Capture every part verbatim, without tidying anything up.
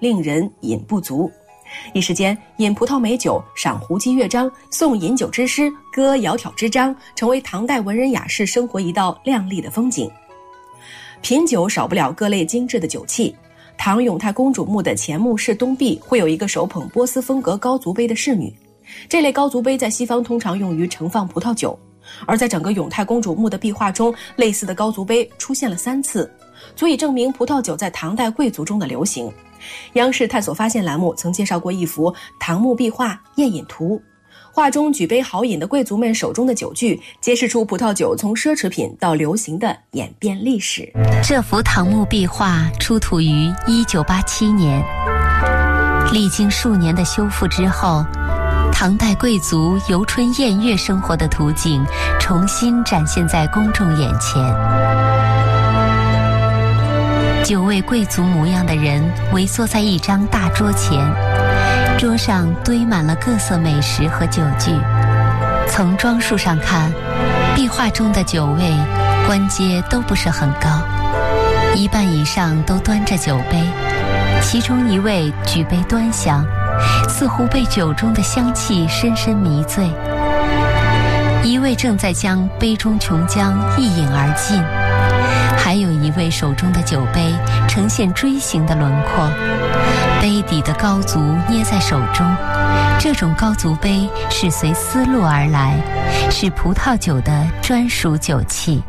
令人饮不足。一时间，饮葡萄美酒、赏胡姬乐章、诵饮酒之诗、歌窈窕之章，成为唐代文人雅士生活一道亮丽的风景。品酒少不了各类精致的酒器。唐永泰公主墓的前墓室东壁会有一个手捧波斯风格高足杯的侍女，这类高足杯在西方通常用于盛放葡萄酒，而在整个永泰公主墓的壁画中，类似的高足杯出现了三次，足以证明葡萄酒在唐代贵族中的流行。央视探索发现栏目曾介绍过一幅唐墓壁画《宴饮图》，画中举杯豪饮的贵族们手中的酒具，揭示出葡萄酒从奢侈品到流行的演变历史。 这幅唐墓壁画出土于一九八七年，历经数年的修复之后，唐代贵族游春宴乐生活的图景重新展现在公众眼前。九位贵族模样的人围坐在一张大桌前，桌上堆满了各色美食和酒具。从装束上看，壁画中的九位官阶都不是很高，一半以上都端着酒杯，其中一位举杯端详，似乎被酒中的香气深深迷醉。一位正在将杯中琼浆一饮而尽，还有一位手中的酒杯呈现锥形的轮廓，杯底的高足捏在手中，这种高足杯是随丝路而来，是葡萄酒的专属酒器。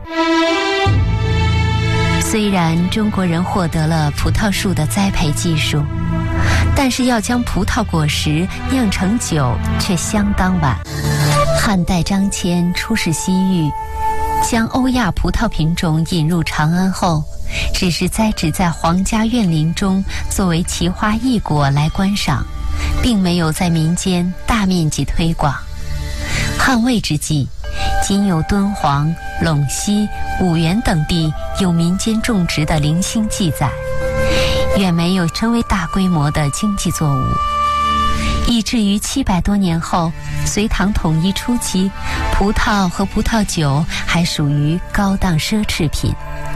虽然中国人获得了葡萄树的栽培技术，但是要将葡萄果实酿成酒却相当晚。汉代张骞出使西域，将欧亚葡萄品种引入长安后，只是栽植在皇家院林中作为奇花异果来观赏，并没有在民间大面积推广。汉魏之际，仅有敦煌、陇西、五原等地有民间种植的零星记载，远没有成为大规模的经济作物。以至于七百多年后，隋唐统一初期，葡萄和葡萄酒还属于高档奢侈品。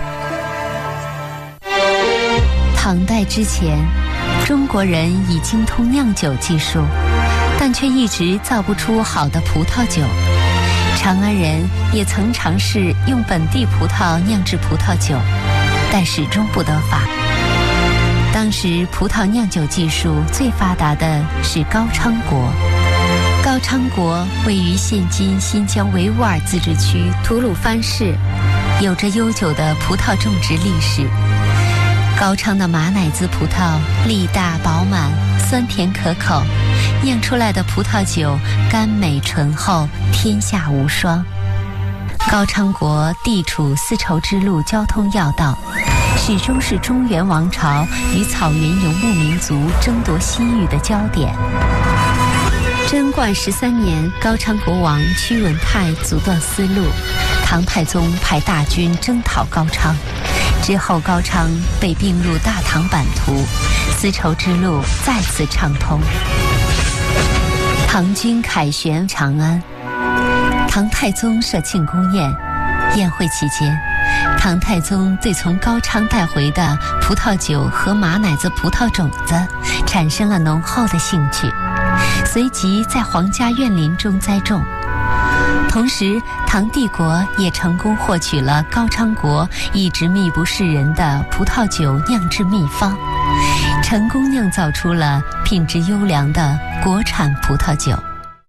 唐代之前，中国人已精通酿酒技术，但却一直造不出好的葡萄酒。长安人也曾尝试用本地葡萄酿制葡萄酒，但始终不得法。当时葡萄酿酒技术最发达的是高昌国。高昌国位于现今新疆维吾尔自治区吐鲁番市，有着悠久的葡萄种植历史。高昌的马乃滋葡萄粒大饱满，酸甜可口，酿出来的葡萄酒甘美醇厚，天下无双。高昌国地处丝绸之路交通要道，始终是中原王朝与草原游牧民族争夺西域的焦点。贞观十三年，高昌国王屈文泰阻断丝路，唐太宗派大军征讨高昌，之后高昌被并入大唐版图，丝绸之路再次畅通。唐军凯旋长安，唐太宗设庆功宴，宴会期间，唐太宗对从高昌带回的葡萄酒和马乃滋葡萄种子产生了浓厚的兴趣，随即在皇家院林中栽种。同时，唐帝国也成功获取了高昌国一直秘不示人的葡萄酒酿制秘方，成功酿造出了品质优良的国产葡萄酒。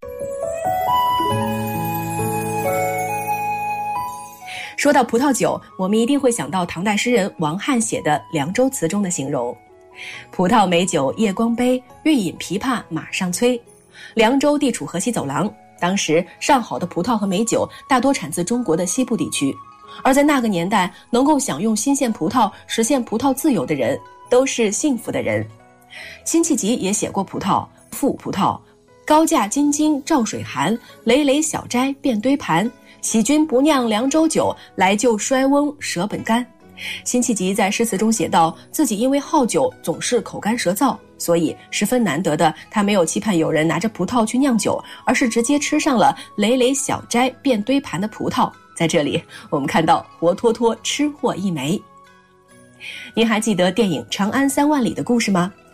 说到葡萄酒，我们一定会想到唐代诗人王翰写的《凉州词》中的形容：葡萄美酒夜光杯，欲饮琵琶马上催。凉州地处河西走廊，当时上好的葡萄和美酒大多产自中国的西部地区，而在那个年代，能够享用新鲜葡萄、实现葡萄自由的人都是幸福的人。辛弃疾也写过葡萄，赋葡萄：高架金晶照水寒，累累小摘遍堆盘。喜君不酿凉州酒，来就衰翁舌本干。辛弃疾在诗词中写道，自己因为好酒总是口干舌燥，所以十分难得的他没有期盼有人拿着葡萄去酿酒，而是直接吃上了累累小摘遍堆盘的葡萄。在这里我们看到活脱脱吃货一枚。您还记得电影《长安三万里》的故事吗？